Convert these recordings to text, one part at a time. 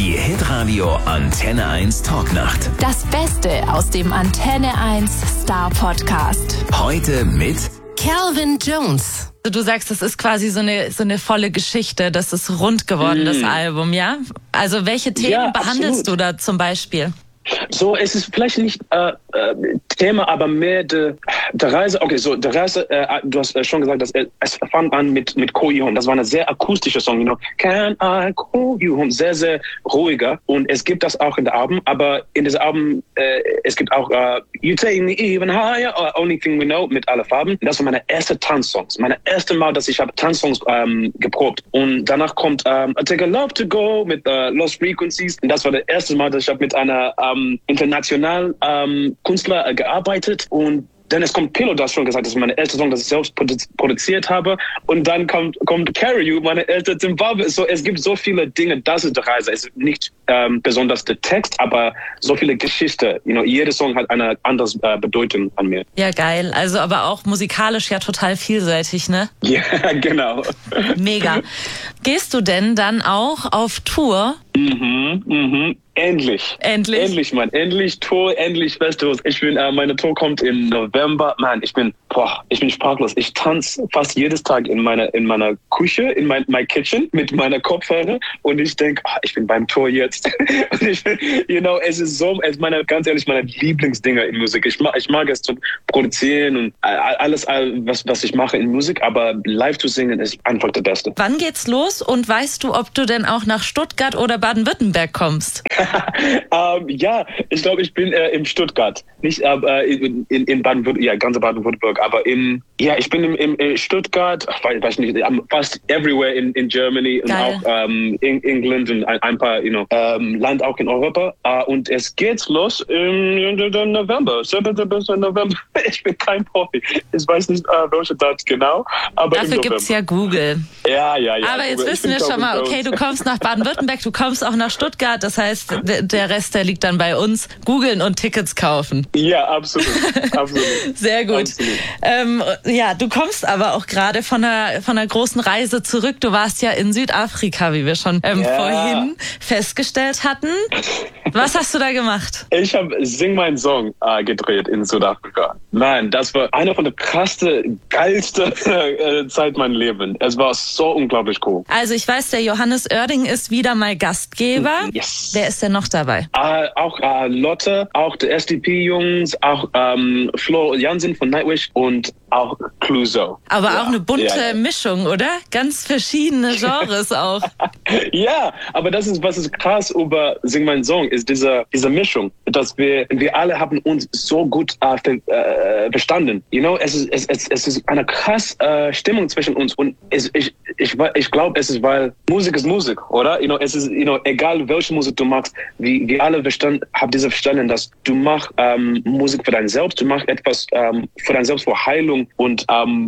Die Hitradio Antenne 1 Talknacht. Das Beste aus dem Antenne 1 Star Podcast. Heute mit Calvin Jones. Du sagst, das ist quasi so eine volle Geschichte. Das ist rund geworden, das Album, ja? Also welche Themen behandelst du da zum Beispiel? So, es ist vielleicht nicht Thema, aber mehr der Reise. Okay, so der Reise, du hast schon gesagt, dass es fand an mit Call You Home. Das war eine sehr akustische Song, you know. Can I call you home? Sehr, sehr ruhiger. Und es gibt das auch in der Album, aber in diesem Album, es gibt auch You Take Me Even Higher or Only Thing We Know mit alle Farben. Das waren meine ersten Tanzsongs. Meine erste Mal, dass ich habe Tanzsongs geprobt. Und danach kommt I Take a Love to Go mit Lost Frequencies. Und das war das erste Mal, dass ich habe mit einer internationalen Künstler gearbeitet. Und dann es kommt Pillow, du hast schon gesagt, das ist meine erste Song, das ich selbst produziert habe. Und dann kommt Carry You, meine erste Zimbabwe. So, es gibt so viele Dinge, das ist die Reise. Es ist nicht besonders der Text, aber so viele Geschichten. You know, jeder Song hat eine andere Bedeutung an mir. Ja, geil. Also aber auch musikalisch ja total vielseitig, ne? Ja, genau. Mega. Gehst du denn dann auch auf Tour? Endlich. Endlich, Mann. Endlich Tour, endlich Festivals. Meine Tour kommt im November. Mann, ich bin sprachlos. Ich tanze fast jedes Tag in meiner Küche, in my Kitchen mit meiner Kopfhörer und ich denke, ich bin beim Tour jetzt. Und es ist so, ganz ehrlich, meine Lieblingsdinger in Musik. Ich mag es zu produzieren und alles, was ich mache in Musik, aber live zu singen ist einfach das Beste. Wann geht's los und weißt du, ob du denn auch nach Stuttgart oder Baden-Württemberg kommst? Ja, ich glaube, ich bin in Stuttgart. Nicht in Baden-Württemberg, ja, ganz Baden-Württemberg, aber ich bin in Stuttgart, weiß nicht, fast everywhere in Germany. Geil. Und auch England und ein paar, Land auch in Europa. Und es geht los im November, 7. November. Ich bin kein Profi. Ich weiß nicht, welche Datum genau. Aber dafür gibt's ja Google. Ja. Aber jetzt wissen wir schon mal, okay, du kommst nach Baden-Württemberg, du kommst auch nach Stuttgart. Das heißt, der Rest, der liegt dann bei uns. Googeln und Tickets kaufen. Ja, absolut. Sehr gut. Ja, du kommst aber auch gerade von einer großen Reise zurück. Du warst ja in Südafrika, wie wir schon vorhin festgestellt hatten. Was hast du da gemacht? Ich habe Sing Mein Song gedreht in Südafrika. Nein, das war eine von der krassten, geilsten Zeit meines Lebens. Es war so unglaublich cool. Also ich weiß, der Johannes Oerding ist wieder mal Gastgeber. Yes. Wer ist denn noch dabei? Auch Lotte, auch die SDP-Jungs, auch Flo Jansen von Nightwish und auch Clouseau. Aber auch eine bunte Mischung, oder? Ganz verschiedene Genres auch. Ja, aber was ist krass über Sing Mein Song, ist diese Mischung, dass wir alle haben uns so gut verstanden. Es ist eine krasse Stimmung zwischen uns und ich glaube, es ist, weil Musik ist Musik, oder? Es ist, egal welche Musik du machst, wir alle haben diese verstanden, dass du machst Musik für dein Selbst, du machst etwas für dein Selbst, für Heilung und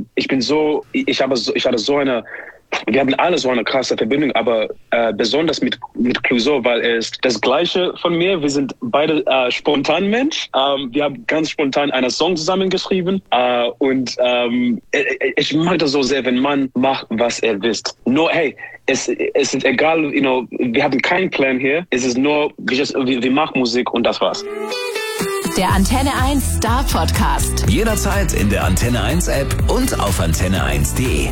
wir haben alle so eine krasse Verbindung, aber besonders mit Clouseau, weil er ist das Gleiche von mir. Wir sind beide spontan Mensch. Wir haben ganz spontan einen Song zusammengeschrieben und ich mag das so sehr, wenn man macht, was er will. Nur, hey, es ist egal, wir haben keinen Plan hier. Es ist nur, wir machen Musik und das war's. Der Antenne 1 Star Podcast. jederzeit in der Antenne 1 App und auf antenne1.de.